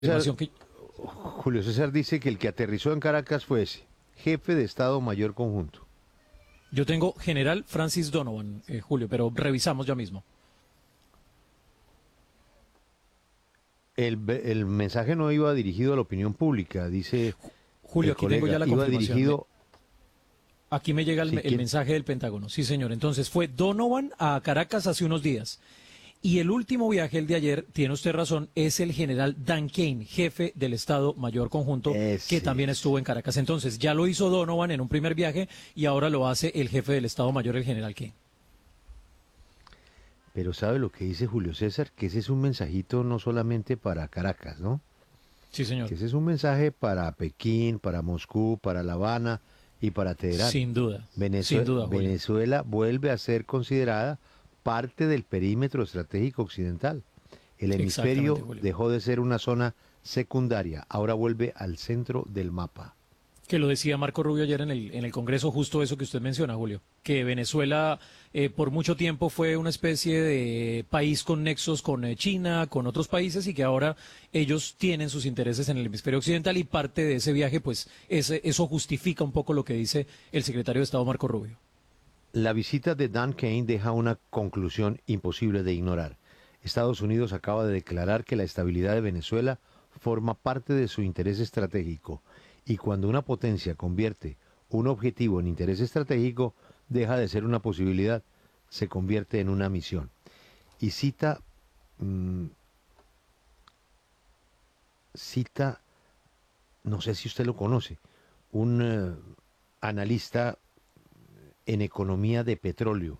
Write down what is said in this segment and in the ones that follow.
Información que Julio César dice que el que aterrizó en Caracas fue ese, jefe de Estado Mayor Conjunto. yo tengo General Francis Donovan, Julio, pero revisamos ya mismo. El mensaje no iba dirigido a la opinión pública, dice Julio, el aquí tengo ya colega, la iba confirmación. dirigido, Aquí me llega sí, el ¿quién? mensaje del Pentágono. Sí, señor. Entonces fue Donovan a Caracas hace unos días. Y el último viaje, el de ayer, tiene usted razón, es el general Dan Kane, jefe del Estado Mayor Conjunto, que Ese también es. estuvo en Caracas. Entonces ya lo hizo Donovan en un primer viaje y ahora lo hace el jefe del Estado Mayor, el general Kane. Pero ¿sabe lo que dice Julio César? Que ese es un mensajito no solamente para Caracas, ¿no? Sí, señor. Que ese es un mensaje para Pekín, para Moscú, para La Habana y para Teherán. Sin duda, Julio. Venezuela vuelve a ser considerada parte del perímetro estratégico occidental. El Exactamente, hemisferio Julio. dejó de ser una zona secundaria, ahora vuelve al centro del mapa. Que lo decía Marco Rubio ayer en el Congreso, justo eso que usted menciona, Julio, que Venezuela por mucho tiempo fue una especie de país con nexos con China, con otros países, y que ahora ellos tienen sus intereses en el hemisferio occidental, y parte de ese viaje, pues eso justifica un poco lo que dice el secretario de Estado Marco Rubio. La visita de Dan Kane deja una conclusión imposible de ignorar. Estados Unidos acaba de declarar que la estabilidad de Venezuela forma parte de su interés estratégico, y cuando una potencia convierte un objetivo en interés estratégico, deja de ser una posibilidad, se convierte en una misión. Y mm, cita, no sé si usted lo conoce, un analista en economía de petróleo,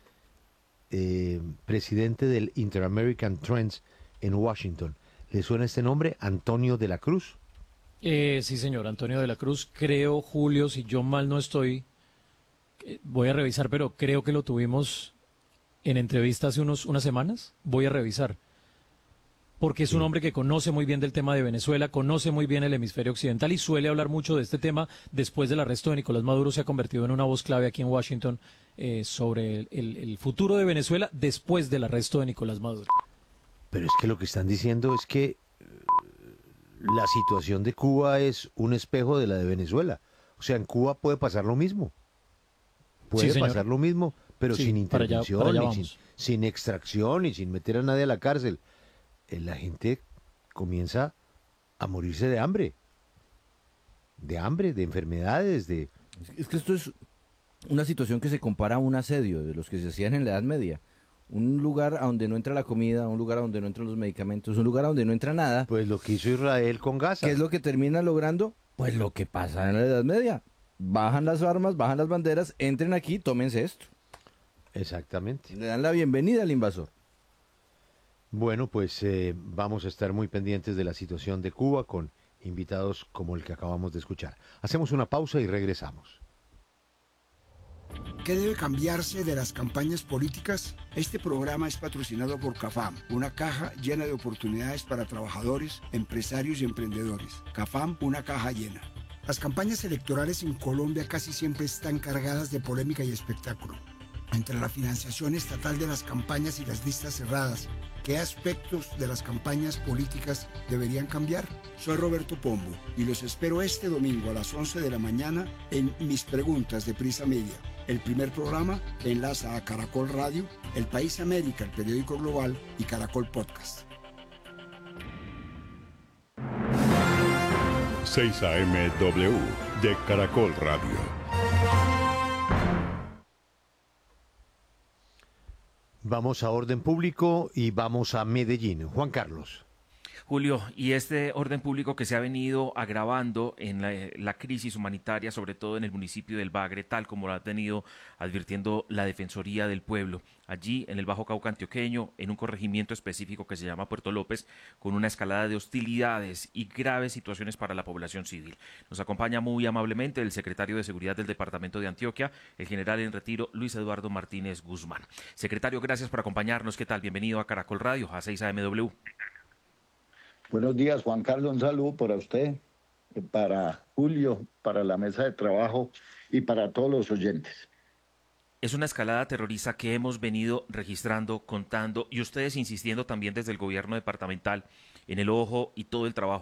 presidente del Inter-American Trends en Washington. ¿Le suena este nombre? Antonio de la Cruz. Sí, señor, Antonio de la Cruz, creo, Julio, si yo mal no estoy, voy a revisar, pero creo que lo tuvimos en entrevista hace unas semanas. Voy a revisar. Porque es un Sí. hombre que conoce muy bien del tema de Venezuela, conoce muy bien el hemisferio occidental y suele hablar mucho de este tema. Después del arresto de Nicolás Maduro se ha convertido en una voz clave aquí en Washington sobre el futuro de Venezuela después del arresto de Nicolás Maduro. Pero es que lo que están diciendo es que la situación de Cuba es un espejo de la de Venezuela. O sea, en Cuba puede pasar lo mismo. Sí, Puede señor. pasar lo mismo, pero Sí, sin para intervención allá y vamos. sin extracción y sin meter a nadie a la cárcel. La gente comienza a morirse de hambre, de enfermedades, de... Es que esto es una situación que se compara a un asedio de los que se hacían en la Edad Media. Un lugar a donde no entra la comida, un lugar a donde no entran los medicamentos, un lugar a donde no entra nada. Pues lo que hizo Israel con ¿Qué es Gaza. lo que termina logrando? Pues lo que pasa en la Edad Media. Bajan las armas, bajan las banderas, entren aquí, tómense esto. Exactamente. Le dan la bienvenida al invasor. Bueno, pues vamos a estar muy pendientes de la situación de Cuba con invitados como el que acabamos de escuchar. Hacemos una pausa y regresamos. ¿Qué debe cambiarse de las campañas políticas? Este programa es patrocinado por CAFAM, una caja llena de oportunidades para trabajadores, empresarios y emprendedores. CAFAM, una caja llena. Las campañas electorales en Colombia casi siempre están cargadas de polémica y espectáculo. Entre la financiación estatal de las campañas y las listas cerradas, ¿qué aspectos de las campañas políticas deberían cambiar? Soy Roberto Pombo y los espero este domingo a las 11 de la mañana en Mis Preguntas de Prisa Media, el primer programa que enlaza a Caracol Radio, El País América, el periódico global, y Caracol Podcast. 6 AM de Caracol Radio. Vamos a orden público y vamos a Medellín. Juan Carlos. Julio, y este orden público que se ha venido agravando en la crisis humanitaria, sobre todo en el municipio del Bagre, tal como lo ha tenido advirtiendo la Defensoría del Pueblo, allí en el Bajo Cauca antioqueño, en un corregimiento específico que se llama Puerto López, con una escalada de hostilidades y graves situaciones para la población civil. Nos acompaña muy amablemente el secretario de Seguridad del Departamento de Antioquia, el general en retiro Luis Eduardo Martínez Guzmán. Secretario, gracias por acompañarnos. ¿Qué tal? Bienvenido a Caracol Radio, a 6 AMW. Buenos días, Juan Carlos, un saludo para usted, para Julio, para la mesa de trabajo y para todos los oyentes. Es una escalada terrorista que hemos venido registrando, contando y ustedes insistiendo también desde el gobierno departamental en el ojo y todo el trabajo